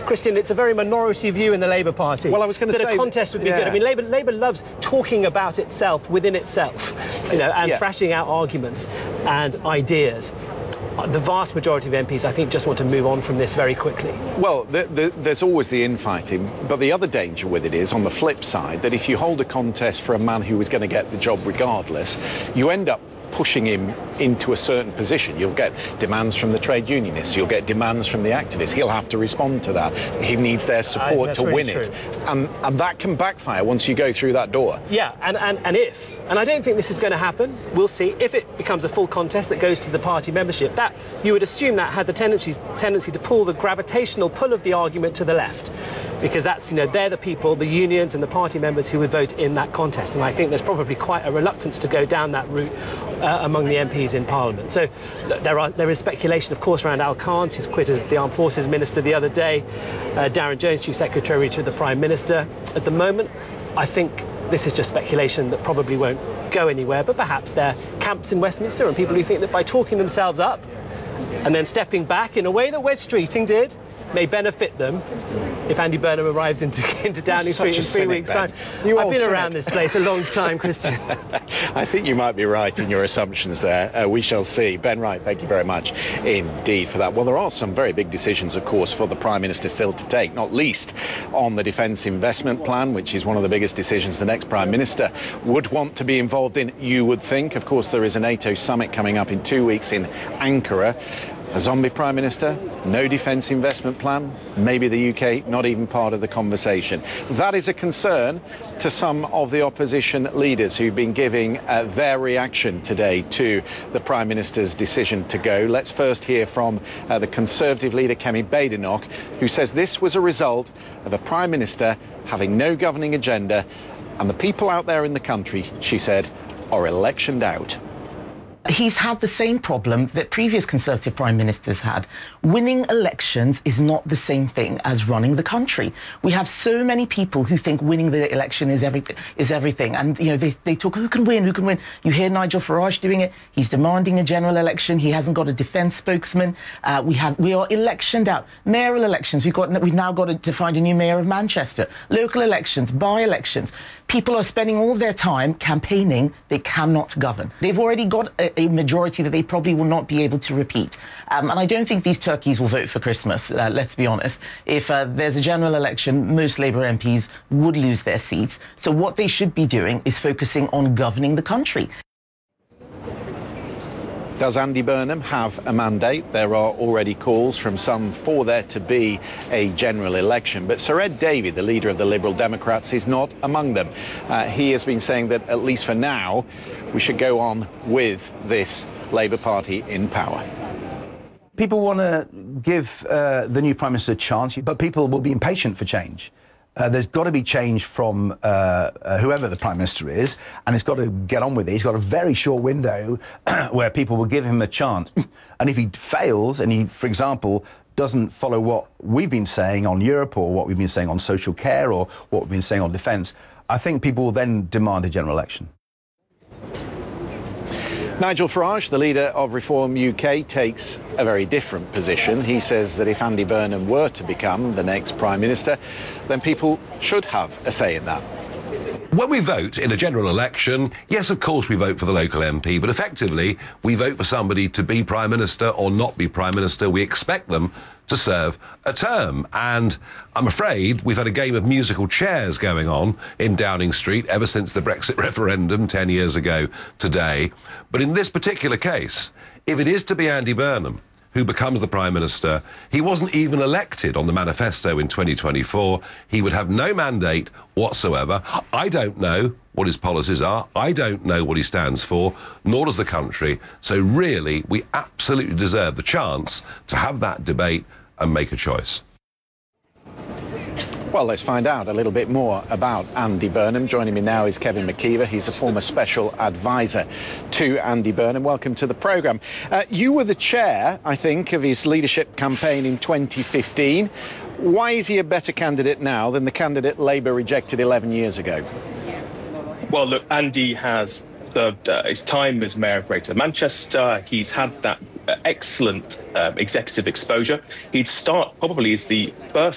Christian, it's a very minority view in the Labour Party. Well, I was going to say that a contest would be good. I mean, Labour loves talking about itself within itself, and thrashing out arguments and ideas. The vast majority of MPs, I think, just want to move on from this very quickly. Well, there's always the infighting, but the other danger with it is, on the flip side, that if you hold a contest for a man who is going to get the job regardless, you end up pushing him into a certain position. You'll get demands from the trade unionists, you'll get demands from the activists. He'll have to respond to that. He needs their support to win it. And that can backfire once you go through that door. Yeah, and I don't think this is going to happen. We'll see. If it becomes a full contest that goes to the party membership, that you would assume that had the tendency to pull the gravitational pull of the argument to the left. Because that's, they're the people, the unions and the party members who would vote in that contest. And I think there's probably quite a reluctance to go down that route among the MPs in Parliament. So there is speculation, of course, around Al Khan, who's quit as the Armed Forces Minister the other day, Darren Jones, Chief Secretary to the Prime Minister. At the moment, I think this is just speculation that probably won't go anywhere, but perhaps there are camps in Westminster and people who think that by talking themselves up and then stepping back in a way that Wes Streeting did may benefit them if Andy Burnham arrives into Downing Street in 3 weeks' time. I've been around this place a long time, Christian. I think you might be right in your assumptions there. We shall see. Ben Wright, thank you very much indeed for that. Well, there are some very big decisions, of course, for the Prime Minister still to take, not least on the Defence Investment Plan, which is one of the biggest decisions the next Prime Minister would want to be involved in, you would think. Of course, there is a NATO summit coming up in 2 weeks in Ankara. A zombie Prime Minister, no defence investment plan, maybe the UK not even part of the conversation. That is a concern to some of the opposition leaders who've been giving their reaction today to the Prime Minister's decision to go. Let's first hear from the Conservative leader, Kemi Badenoch, who says this was a result of a Prime Minister having no governing agenda, and the people out there in the country, she said, are electioned out. He's had the same problem that previous Conservative Prime Ministers had. Winning elections is not the same thing as running the country. We have so many people who think winning the election is everything. And, they talk, who can win? You hear Nigel Farage doing it. He's demanding a general election. He hasn't got a defence spokesman. We are electioned out. Mayoral elections, we've now got to find a new mayor of Manchester. Local elections, by-elections. People are spending all their time campaigning. They cannot govern. They've already got a majority that they probably will not be able to repeat. And I don't think these turkeys will vote for Christmas, let's be honest. If there's a general election, most Labour MPs would lose their seats. So what they should be doing is focusing on governing the country. Does Andy Burnham have a mandate? There are already calls from some for there to be a general election. But Sir Ed Davey, the leader of the Liberal Democrats, is not among them. He has been saying that, at least for now, we should go on with this Labour Party in power. People want to give the new Prime Minister a chance, but people will be impatient for change. There's got to be change from whoever the Prime Minister is, and he's got to get on with it. He's got a very short window where people will give him a chance. And if he fails, and he, for example, doesn't follow what we've been saying on Europe or what we've been saying on social care or what we've been saying on defence, I think people will then demand a general election. Nigel Farage, the leader of Reform UK, takes a very different position. He says that if Andy Burnham were to become the next Prime Minister, then people should have a say in that. When we vote in a general election, yes, of course we vote for the local MP, but effectively we vote for somebody to be Prime Minister or not be Prime Minister. We expect them to serve a term. And I'm afraid we've had a game of musical chairs going on in Downing Street ever since the Brexit referendum 10 years ago today. But in this particular case, if it is to be Andy Burnham who becomes the Prime Minister, he wasn't even elected on the manifesto in 2024. He would have no mandate whatsoever. I don't know what his policies are. I don't know what he stands for, nor does the country. So really, we absolutely deserve the chance to have that debate and make a choice. Well, let's find out a little bit more about Andy Burnham. Joining me now is Kevin McKeever. He's a former special advisor to Andy Burnham. Welcome to the programme. You were the chair, I think, of his leadership campaign in 2015. Why is he a better candidate now than the candidate Labour rejected 11 years ago? Well, look, Andy has served his time as Mayor of Greater Manchester. He's had that excellent executive exposure. He'd start probably as the first